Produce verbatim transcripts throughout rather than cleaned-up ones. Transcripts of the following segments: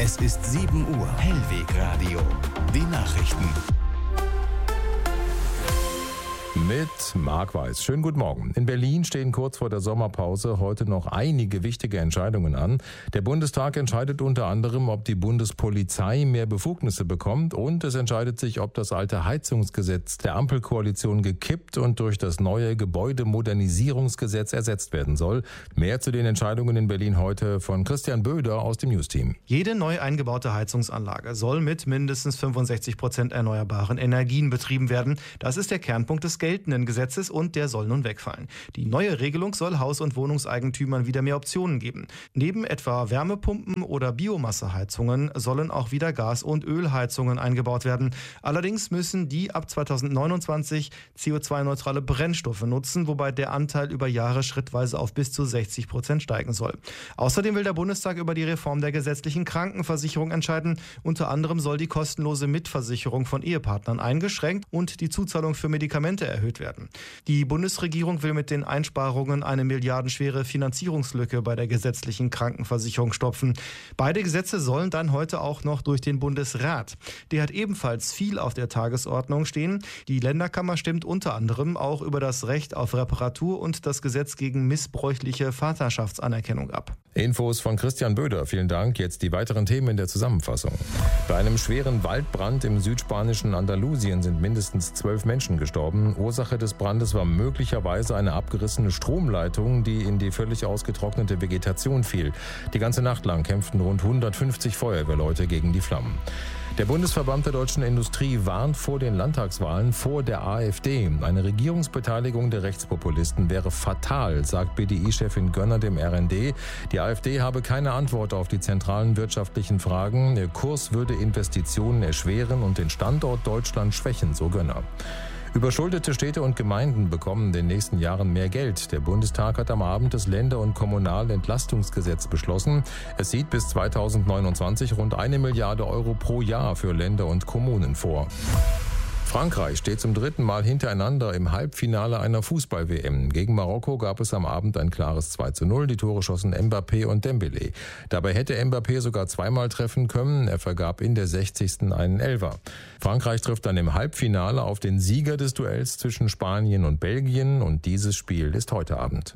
Es ist sieben Uhr. Hellweg Radio. Die Nachrichten. Mit Marc Weiß. Schönen guten Morgen. In Berlin stehen kurz vor der Sommerpause heute noch einige wichtige Entscheidungen an. Der Bundestag entscheidet unter anderem, ob die Bundespolizei mehr Befugnisse bekommt, und es entscheidet sich, ob das alte Heizungsgesetz der Ampelkoalition gekippt und durch das neue Gebäudemodernisierungsgesetz ersetzt werden soll. Mehr zu den Entscheidungen in Berlin heute von Christian Böder aus dem News-Team. Jede neu eingebaute Heizungsanlage soll mit mindestens fünfundsechzig Prozent erneuerbaren Energien betrieben werden. Das ist der Kernpunkt des geltenden Gesetzes und der soll nun wegfallen. Die neue Regelung soll Haus- und Wohnungseigentümern wieder mehr Optionen geben. Neben etwa Wärmepumpen oder Biomasseheizungen sollen auch wieder Gas- und Ölheizungen eingebaut werden. Allerdings müssen die ab zweitausendneunundzwanzig C O zwei neutrale Brennstoffe nutzen, wobei der Anteil über Jahre schrittweise auf bis zu sechzig Prozent steigen soll. Außerdem will der Bundestag über die Reform der gesetzlichen Krankenversicherung entscheiden. Unter anderem soll die kostenlose Mitversicherung von Ehepartnern eingeschränkt und die Zuzahlung für Medikamente erhöht werden. Die Bundesregierung will mit den Einsparungen eine milliardenschwere Finanzierungslücke bei der gesetzlichen Krankenversicherung stopfen. Beide Gesetze sollen dann heute auch noch durch den Bundesrat. Der hat ebenfalls viel auf der Tagesordnung stehen. Die Länderkammer stimmt unter anderem auch über das Recht auf Reparatur und das Gesetz gegen missbräuchliche Vaterschaftsanerkennung ab. Infos von Christian Böder. Vielen Dank. Jetzt die weiteren Themen in der Zusammenfassung. Bei einem schweren Waldbrand im südspanischen Andalusien sind mindestens zwölf Menschen gestorben. Ursache des Brandes war möglicherweise eine abgerissene Stromleitung, die in die völlig ausgetrocknete Vegetation fiel. Die ganze Nacht lang kämpften rund hundertfünfzig Feuerwehrleute gegen die Flammen. Der Bundesverband der deutschen Industrie warnt vor den Landtagswahlen vor der AfD. Eine Regierungsbeteiligung der Rechtspopulisten wäre fatal, sagt B D I-Chefin Gönner dem R N D. Die AfD habe keine Antwort auf die zentralen wirtschaftlichen Fragen. Der Kurs würde Investitionen erschweren und den Standort Deutschland schwächen, so Gönner. Überschuldete Städte und Gemeinden bekommen in den nächsten Jahren mehr Geld. Der Bundestag hat am Abend das Länder- und Kommunalentlastungsgesetz beschlossen. Es sieht bis zweitausendneunundzwanzig rund eine Milliarde Euro pro Jahr für Länder und Kommunen vor. Frankreich steht zum dritten Mal hintereinander im Halbfinale einer Fußball-W M. Gegen Marokko gab es am Abend ein klares zwei zu null. Die Tore schossen Mbappé und Dembélé. Dabei hätte Mbappé sogar zweimal treffen können. Er vergab in der sechzigsten einen Elfer. Frankreich trifft dann im Halbfinale auf den Sieger des Duells zwischen Spanien und Belgien. Und dieses Spiel ist heute Abend.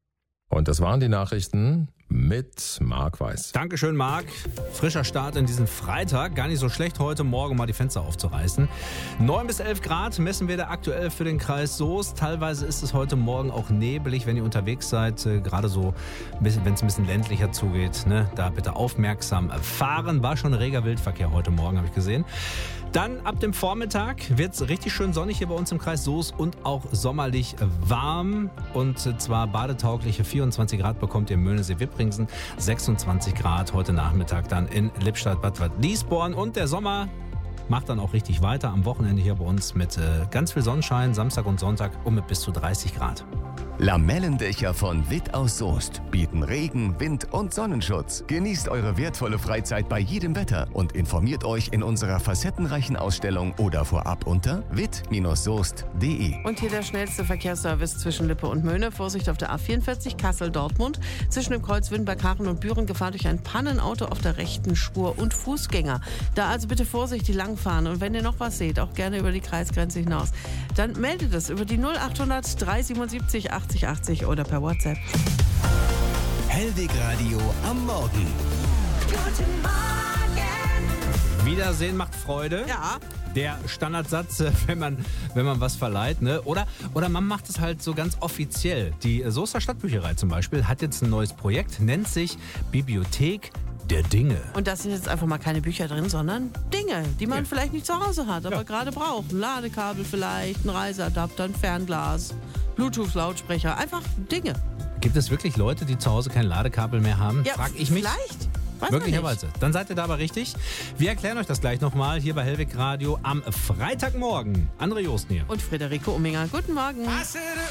Und das waren die Nachrichten mit Marc Weiß. Dankeschön, Marc. Frischer Start in diesen Freitag. Gar nicht so schlecht, heute Morgen mal die Fenster aufzureißen. neun bis elf Grad messen wir da aktuell für den Kreis Soest. Teilweise ist es heute Morgen auch nebelig, wenn ihr unterwegs seid. Äh, gerade so, wenn es ein bisschen ländlicher zugeht. Ne? Da bitte aufmerksam fahren. War schon reger Wildverkehr heute Morgen, habe ich gesehen. Dann ab dem Vormittag wird es richtig schön sonnig hier bei uns im Kreis Soest und auch sommerlich warm. Und zwar badetaugliche vierundzwanzig Grad bekommt ihr in Möhnesee-Wippringsen, sechsundzwanzig Grad heute Nachmittag dann in Lippstadt-Bad Liesborn. Und der Sommer macht dann auch richtig weiter am Wochenende hier bei uns mit äh, ganz viel Sonnenschein, Samstag und Sonntag und mit bis zu dreißig Grad. Lamellendächer von Witt aus Soest bieten Regen, Wind und Sonnenschutz. Genießt eure wertvolle Freizeit bei jedem Wetter und informiert euch in unserer facettenreichen Ausstellung oder vorab unter witt soest punkt de. Und hier der schnellste Verkehrsservice zwischen Lippe und Möhne. Vorsicht auf der A vierundvierzig Kassel-Dortmund. Zwischen dem Kreuz Wünnberg-Hachen und Büren Gefahr durch ein Pannenauto auf der rechten Spur und Fußgänger. Da also bitte vorsichtig langfahren. Und wenn ihr noch was seht, auch gerne über die Kreisgrenze hinaus, dann meldet es über die null achthundert dreihundertsiebenundsiebzig achtzig achtzig oder per WhatsApp. Hellweg Radio am Morgen. Guten Morgen. Wiedersehen macht Freude. Ja. Der Standardsatz, wenn man, wenn man was verleiht. Ne? Oder, oder man macht es halt so ganz offiziell. Die Soester Stadtbücherei zum Beispiel hat jetzt ein neues Projekt, nennt sich Bibliothek der Dinge. Und da sind jetzt einfach mal keine Bücher drin, sondern Dinge, die man Ja. vielleicht nicht zu Hause hat, aber Ja. gerade braucht. Ein Ladekabel vielleicht, ein Reiseadapter, ein Fernglas, Bluetooth-Lautsprecher, einfach Dinge. Gibt es wirklich Leute, die zu Hause kein Ladekabel mehr haben? Ja, Frag ich mich. Vielleicht. Weiß man Möglicherweise. Dann seid ihr da aber richtig. Wir erklären euch das gleich nochmal hier bei Hellweg Radio am Freitagmorgen. André Josten hier. nicht. Und Friederike Umminger. Guten Morgen.